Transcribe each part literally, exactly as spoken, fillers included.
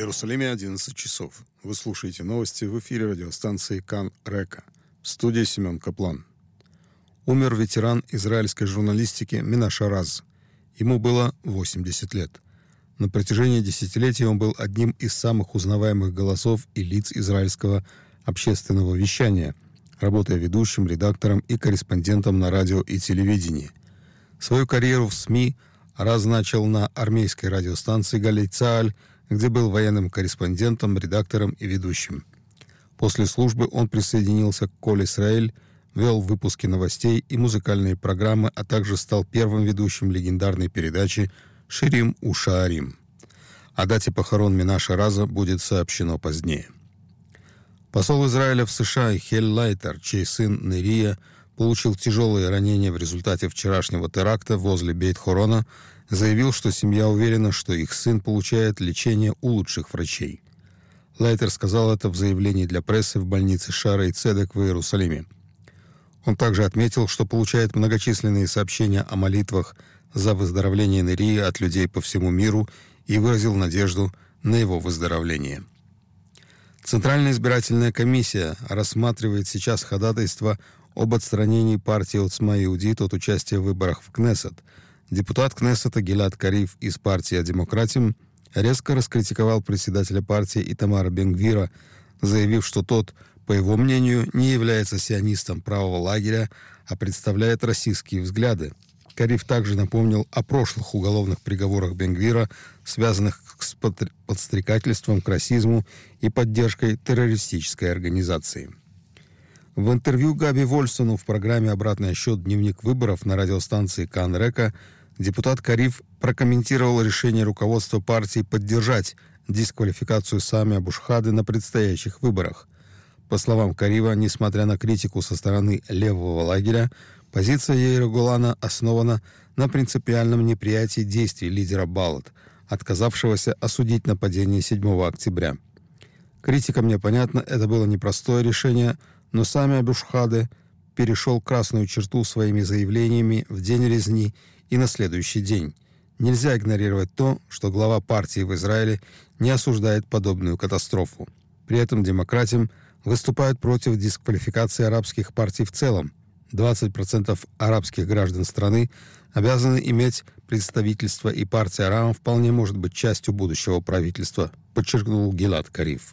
Иерусалиме одиннадцать часов. Вы слушаете новости в эфире радиостанции Кан Река. В студии Семен Каплан. Умер ветеран израильской журналистики Менаше Раз. Ему было восемьдесят лет. На протяжении десятилетий он был одним из самых узнаваемых голосов и лиц израильского общественного вещания, работая ведущим, редактором и корреспондентом на радио и телевидении. Свою карьеру в СМИ Раз начал на армейской радиостанции «Галей Цааль», где был военным корреспондентом, редактором и ведущим. После службы он присоединился к «Коль Исраэль», вел выпуски новостей и музыкальные программы, а также стал первым ведущим легендарной передачи «Ширим у Шаарим». О дате похорон Менаше Раза будет сообщено позднее. Посол Израиля в США Хель Лайтер, чей сын Нерия получил тяжелые ранения в результате вчерашнего теракта возле Бейт-Хорона, заявил, что семья уверена, что их сын получает лечение у лучших врачей. Лайтер сказал это в заявлении для прессы в больнице Шаарей Цедек в Иерусалиме. Он также отметил, что получает многочисленные сообщения о молитвах за выздоровление Нерии от людей по всему миру и выразил надежду на его выздоровление. Центральная избирательная комиссия рассматривает сейчас ходатайство об отстранении партии Оцма Иудит от участия в выборах в Кнессет. Депутат Кнессета Гилад Кариф из партии «Демократим» резко раскритиковал председателя партии Итамара Бен-Гвира, заявив, что тот, по его мнению, не является сионистом правого лагеря, а представляет расистские взгляды. Кариф также напомнил о прошлых уголовных приговорах Бен-Гвира, связанных с подстрекательством к расизму и поддержкой террористической организации. В интервью Габи Вольсону в программе «Обратный отсчет. Дневник выборов» на радиостанции Кан Река депутат Кариф прокомментировал решение руководства партии поддержать дисквалификацию Сами Абу-Шхады на предстоящих выборах. По словам Карива, несмотря на критику со стороны левого лагеря, позиция Яира Голана основана на принципиальном неприятии действий лидера Балат, отказавшегося осудить нападение седьмого октября. Критика мне понятна, это было непростое решение, но Сами Абу-Шхаде перешел красную черту своими заявлениями в день резни и на следующий день. Нельзя игнорировать то, что глава партии в Израиле не осуждает подобную катастрофу. При этом демократам выступают против дисквалификации арабских партий в целом. двадцать процентов арабских граждан страны обязаны иметь представительство, и партия Арам вполне может быть частью будущего правительства, подчеркнул Гилад Кариф.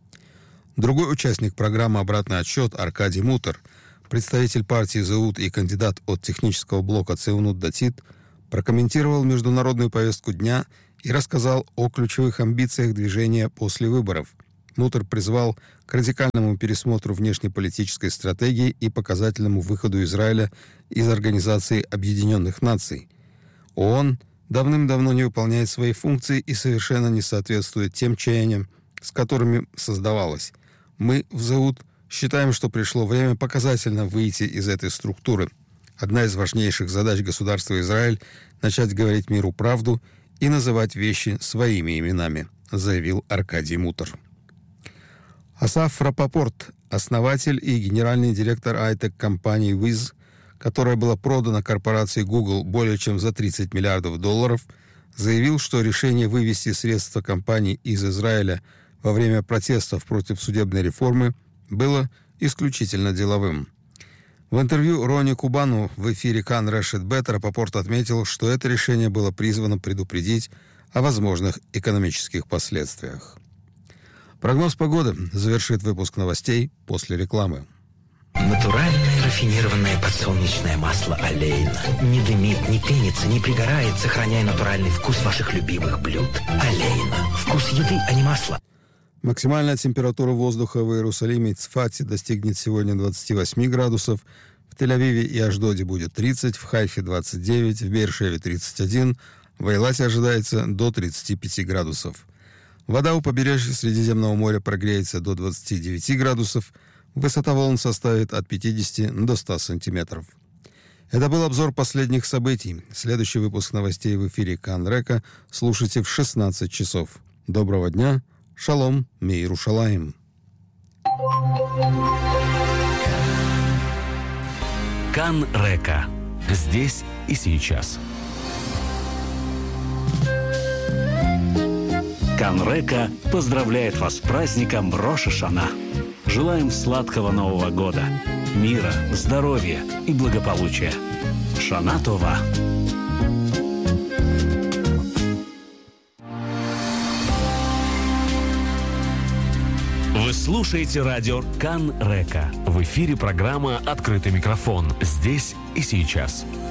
Другой участник программы «Обратный отсчет» Аркадий Мутер, представитель партии «Зеут» и кандидат от технического блока «Цеунут Датит», прокомментировал международную повестку дня и рассказал о ключевых амбициях движения после выборов. Мутер призвал к радикальному пересмотру внешнеполитической стратегии и показательному выходу Израиля из Организации Объединенных Наций. ООН давным-давно не выполняет свои функции и совершенно не соответствует тем чаяниям, с которыми создавалась. Мы в ЗЕУТ считаем, что пришло время показательно выйти из этой структуры. Одна из важнейших задач государства Израиль – начать говорить миру правду и называть вещи своими именами, заявил Аркадий Мутер. Асаф Рапопорт, основатель и генеральный директор ай-тек-компании Wiz, которая была продана корпорации Google более чем за тридцать миллиардов долларов, заявил, что решение вывести средства компании из Израиля во время протестов против судебной реформы было исключительно деловым. В интервью Рони Кубану в эфире Кан Решет Бет Рапопорт отметил, что это решение было призвано предупредить о возможных экономических последствиях. Прогноз погоды завершит выпуск новостей после рекламы. Натуральное рафинированное подсолнечное масло Олейна. Не дымит, не пенится, не пригорает, сохраняя натуральный вкус ваших любимых блюд. Олейна. Вкус еды, а не масла. Максимальная температура воздуха в Иерусалиме и Цфате достигнет сегодня двадцати восьми градусов, в Тель-Авиве и Ашдоде будет тридцать, в Хайфе двадцать девять, в Беэр-Шеве тридцать один, в Эйлате ожидается до тридцати пяти градусов. Вода у побережья Средиземного моря прогреется до двадцати девяти градусов, высота волн составит от пятидесяти до ста сантиметров. Это был обзор последних событий. Следующий выпуск новостей в эфире Кан Река слушайте в шестнадцать часов. Доброго дня. Шалом, Меирушалаим. Кан Река. Здесь и сейчас. Кан-Река поздравляет вас с праздником Рош ха-Шана. Желаем сладкого Нового года, мира, здоровья и благополучия. Шана Това. Вы слушаете радио Кан-Река. В эфире программа «Открытый микрофон». Здесь и сейчас.